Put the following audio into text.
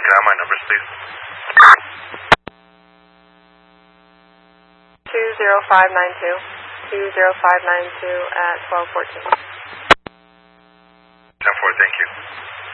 down my numbers, please? 20592. 20592 at 1214. 10-4, thank you.